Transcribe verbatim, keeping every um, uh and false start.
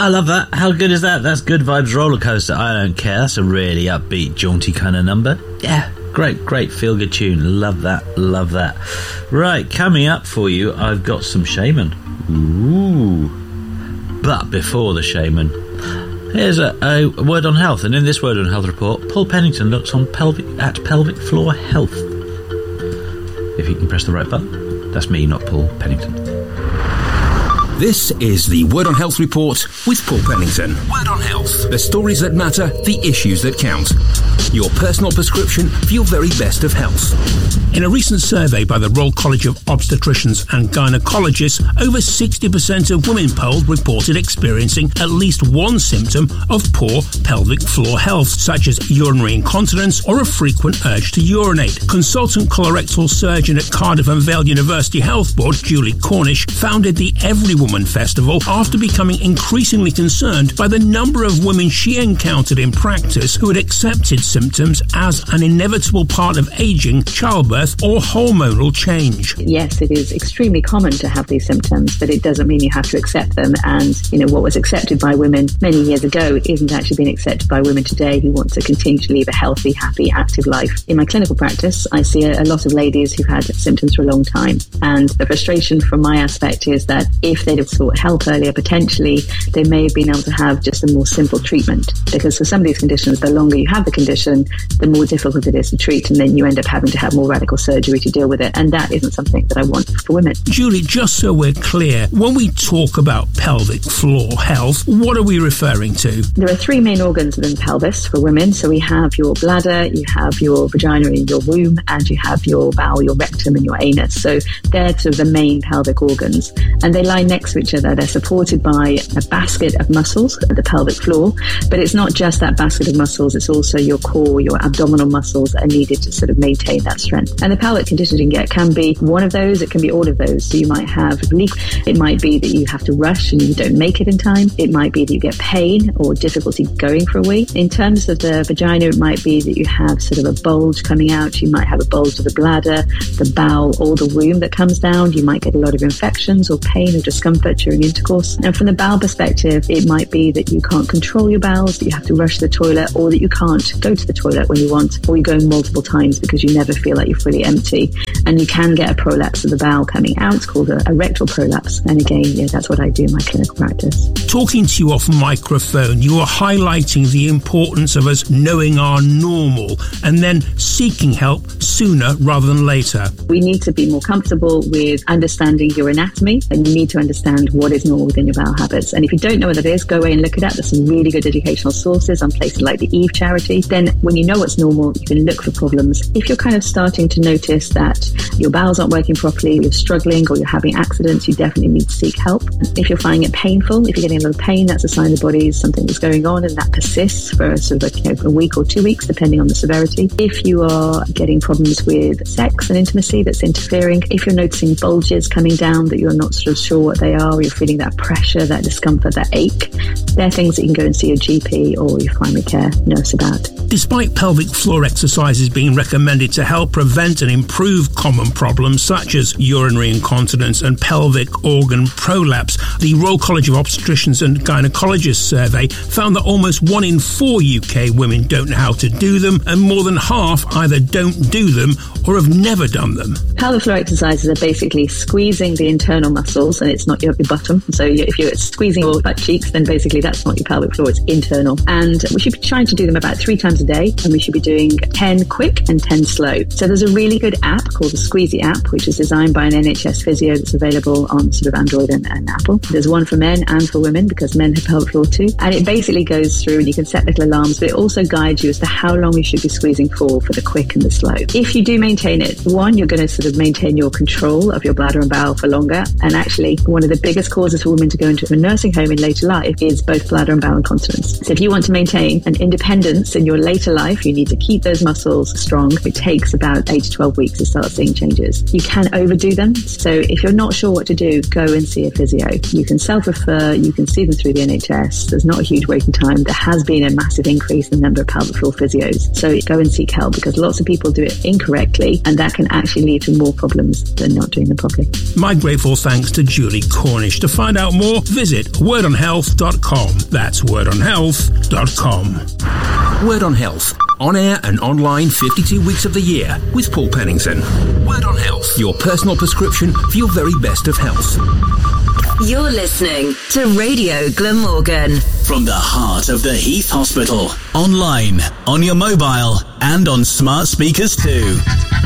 I love that. How good is that? That's good vibes roller coaster. I don't care. That's a really upbeat, jaunty kind of number. Yeah, great, great feel-good tune. Love that, love that. Right, coming up for you, I've got some Shaman. Ooh. But before the Shaman, here's a, a word on health. And in this word on health report, Paul Pennington looks on pelvic at pelvic floor health. If you can press the right button. That's me, not Paul Pennington. This is the Word on Health Report with Paul Pennington. Word on Health. The stories that matter, the issues that count. Your personal prescription for your very best of health. In a recent survey by the Royal College of Obstetricians and Gynecologists, over sixty percent of women polled reported experiencing at least one symptom of poor pelvic floor health, such as urinary incontinence or a frequent urge to urinate. Consultant colorectal surgeon at Cardiff and Vale University Health Board, Julie Cornish, founded the Every Woman Festival after becoming increasingly concerned by the number of women she encountered in practice who had accepted symptoms as an inevitable part of aging, childbirth or hormonal change. Yes, it is extremely common to have these symptoms, but it doesn't mean you have to accept them. And, you know, what was accepted by women many years ago isn't actually being accepted by women today who want to continue to live a healthy, happy, active life. In my clinical practice, I see a, a lot of ladies who've had symptoms for a long time. And the frustration from my aspect is that if they'd have sought help earlier, potentially they may have been able to have just a more simple treatment. Because for some of these conditions, the longer you have the condition, the more difficult it is to treat, and then you end up having to have more radical surgery to deal with it, and that isn't something that I want for women. Julie, just so we're clear, when we talk about pelvic floor health, what are we referring to? There are three main organs within the pelvis for women. So we have your bladder, you have your vagina and your womb, and you have your bowel, your rectum and your anus. So they're sort of the main pelvic organs, and they lie next to each other. They're supported by a basket of muscles at the pelvic floor, but it's not just that basket of muscles, it's also your core, your abdominal muscles that are needed to sort of maintain that strength. And the pelvic conditions you can get can be one of those, it can be all of those. So you might have leak, it might be that you have to rush and you don't make it in time, it might be that you get pain or difficulty going for a wee. In terms of the vagina, it might be that you have sort of a bulge coming out, you might have a bulge of the bladder, the bowel or the womb that comes down, you might get a lot of infections or pain or discomfort during intercourse. And from the bowel perspective, it might be that you can't control your bowels, that you have to rush to the toilet, or that you can't go to the toilet when you want, or you're going multiple times because you never feel like you're fully empty. And you can get a prolapse of the bowel coming out called a, a rectal prolapse. And again, yeah, that's what I do in my clinical practice. Talking to you off microphone, you are highlighting the importance of us knowing our normal and then seeking help sooner rather than later. We need to be more comfortable with understanding your anatomy, and you need to understand what is normal within your bowel habits. And if you don't know what that is, go away and look it up. There's some really good educational sources on places like the Eve Charity. Then when you know what's normal, you can look for problems. If you're kind of starting to notice that your bowels aren't working properly, you're struggling, or you're having accidents, you definitely need to seek help. If you're finding it painful, if you're getting a little pain, that's a sign the body is something that's going on, and that persists for sort of a, you know, a week or two weeks, depending on the severity. If you are getting problems with sex and intimacy that's interfering, if you're noticing bulges coming down that you're not sort of sure what they are, or you're feeling that pressure, that discomfort, that ache, they're things that you can go and see your G P or your primary care nurse about. Despite pelvic floor exercises being recommended to help prevent and improve common problems such as urinary incontinence and pelvic organ prolapse, the Royal College of Obstetricians and Gynecologists survey found that almost one in four U K women don't know how to do them, and more than half either don't do them or have never done them. Pelvic floor exercises are basically squeezing the internal muscles, and it's not your, your bottom. So if you're squeezing your butt cheeks, then basically that's not your pelvic floor, it's internal. And we should be trying to do them about three times a day, and we should be doing ten quick and ten slow. So there's a really good app called the Squeezy app, which is designed by an N H S physio that's available on sort of Android and, and Apple. There's one for men and for women because men have pelvic floor too. And it basically goes through, and you can set little alarms, but it also guides you as to how long you should be squeezing for, for the quick and the slow. If you do maintain it, one, you're going to sort of maintain your control of your bladder and bowel for longer. And actually, one of the biggest causes for women to go into a nursing home in later life is both bladder and bowel incontinence. So if you want to maintain an independence in your later life, you need to keep those muscles strong. It takes about eight to twelve weeks to start seeing changes. You can overdo them. So if you're not sure what to do, go and see a physio. You can self-refer, you can see them through the N H S. There's not a huge waiting time. There has been a massive increase in the number of pelvic floor physios. So go and seek help, because lots of people do it incorrectly, and that can actually lead to more problems than not doing them properly. My grateful thanks to Julie Cornish. To find out more, visit word on health dot com. That's word on health dot com. Word on Health. On air and online fifty-two weeks of the year with Paul Pennington. Word on Health. Your personal prescription for your very best of health. You're listening to Radio Glamorgan. From the heart of the Heath Hospital. Online, on your mobile, and on smart speakers too.